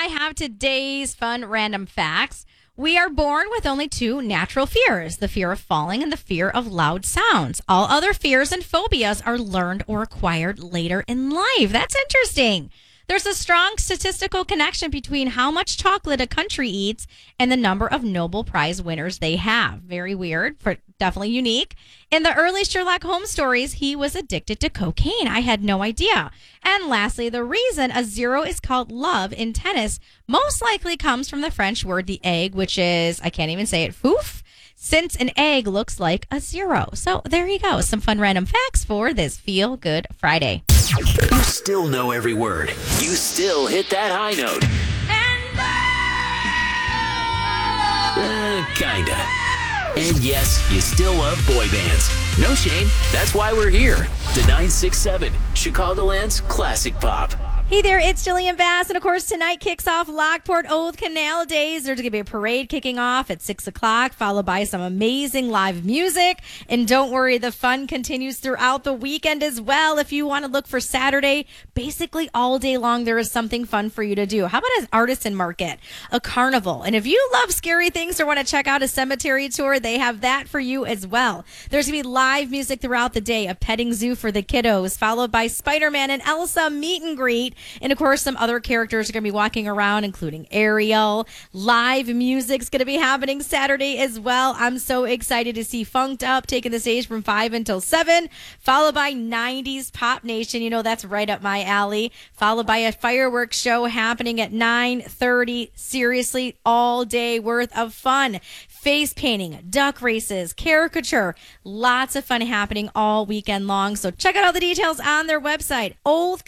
I have today's fun random facts. We are born with only two natural fears, the fear of falling and the fear of loud sounds. All other fears and phobias are learned or acquired later in life. That's interesting. There's a strong statistical connection between how much chocolate a country eats and the number of Nobel Prize winners they have. Very weird, but definitely unique. In the early Sherlock Holmes stories, he was addicted to cocaine. I had no idea. And lastly, the reason a zero is called love in tennis most likely comes from the French word the egg, which is, I can't even say it, foof, since an egg looks like a zero. So there you go. Some fun random facts for this Feel Good Friday. You still know every word. You still hit that high note. Kinda. And yes, you still love boy bands. No shame. That's why we're here. The 967, Chicagoland's classic pop. Hey there, it's Jillian Bass, and of course tonight kicks off Lockport Old Canal Days. There's going to be a parade kicking off at 6 o'clock, followed by some amazing live music. And don't worry, the fun continues throughout the weekend as well. If you want to look for Saturday, basically all day long there is something fun for you to do. How about an artisan market, a carnival? And if you love scary things or want to check out a cemetery tour, they have that for you as well. There's going to be live music throughout the day, a petting zoo for the kiddos, followed by Spider-Man and Elsa meet and greet. And of course, some other characters are going to be walking around, including Ariel. Live music's going to be happening Saturday as well. I'm so excited to see Funked Up taking the stage from 5 until 7, followed by 90s Pop Nation. You know, that's right up my alley. Followed by a fireworks show happening at 9:30. Seriously, all day worth of fun. Face painting, duck races, caricature, lots of fun happening all weekend long. So check out all the details on their website,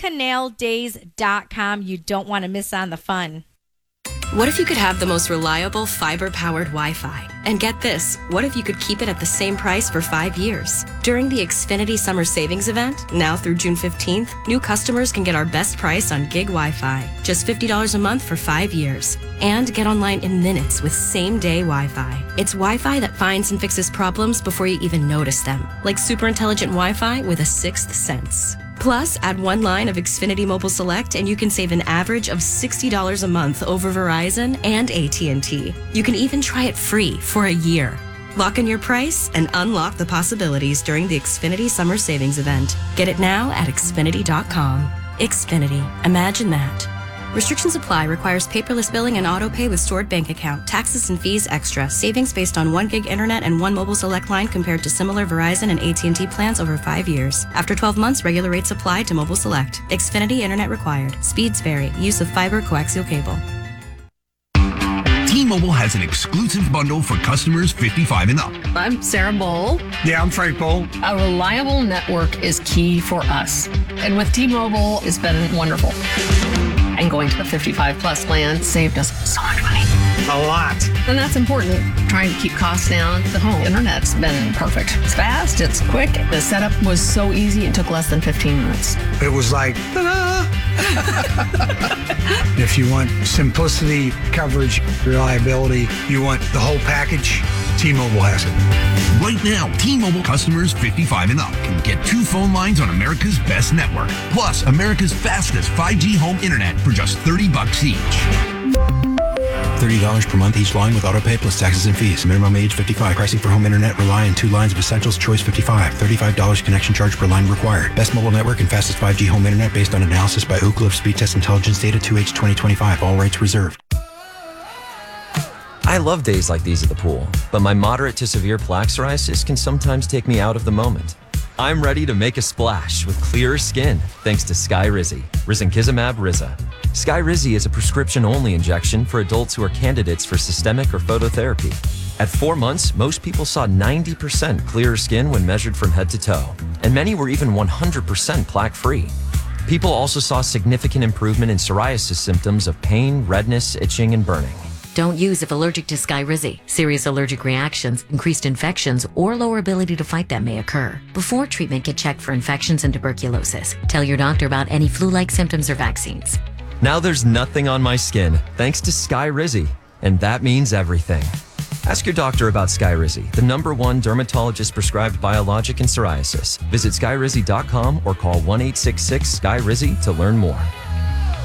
oldcanaldays.com. You don't want to miss on the fun. What if you could have the most reliable fiber-powered Wi-Fi? And get this, what if you could keep it at the same price for 5 years? During the Xfinity Summer Savings Event, now through June 15th, new customers can get our best price on gig Wi-Fi, just $50 a month for 5 years. And get online in minutes with same-day Wi-Fi. It's Wi-Fi that finds and fixes problems before you even notice them, like super intelligent Wi-Fi with a sixth sense. Plus, add one line of Xfinity Mobile Select and you can save an average of $60 a month over Verizon and AT&T. You can even try it free for a year. Lock in your price and unlock the possibilities during the Xfinity Summer Savings Event. Get it now at Xfinity.com. Xfinity. Imagine that. Restrictions apply. Requires paperless billing and auto pay with stored bank account. Taxes and fees extra. Savings based on 1 gig internet and 1 mobile select line compared to similar Verizon and AT&T plans over 5 years. After 12 months, regular rates apply to mobile select. Xfinity internet required. Speeds vary. Use of fiber coaxial cable. T-Mobile has an exclusive bundle for customers 55 and up. I'm Sarah Bowl. Yeah, I'm Frank Bowl. A reliable network is key for us. And with T-Mobile, it's been wonderful. And going to the 55 plus plan saved us so much money. A lot. And that's important. Trying to keep costs down. The home internet's been perfect. It's fast, it's quick. The setup was so easy, it took less than 15 minutes. It was like, ta-da! If you want simplicity, coverage, reliability, you want the whole package, T-Mobile has it. Right now, T-Mobile customers 55 and up can get 2 phone lines on America's best network, plus America's fastest 5G home internet for just $30 each. $30 per month each line with autopay plus taxes and fees. Minimum age 55. Pricing for home internet rely on 2 lines of Essentials Choice 55. $35 connection charge per line required. Best mobile network and fastest 5G home internet based on analysis by Ookla of Speed Test Intelligence data 2H 2025. All rights reserved. I love days like these at the pool, but my moderate to severe plaque psoriasis can sometimes take me out of the moment. I'm ready to make a splash with clearer skin thanks to Skyrizi, Risankizumab Riza. Skyrizi is a prescription-only injection for adults who are candidates for systemic or phototherapy. At 4 months, most people saw 90% clearer skin when measured from head to toe, and many were even 100% plaque-free. People also saw significant improvement in psoriasis symptoms of pain, redness, itching, and burning. Don't use if allergic to Skyrizi. Serious allergic reactions, increased infections, or lower ability to fight them may occur. Before treatment, get checked for infections and tuberculosis. Tell your doctor about any flu-like symptoms or vaccines. Now there's nothing on my skin thanks to Skyrizi, and that means everything. Ask your doctor about Skyrizi, the #1 dermatologist-prescribed biologic in psoriasis. Visit skyrizi.com or call 1-866-SKYRIZI to learn more.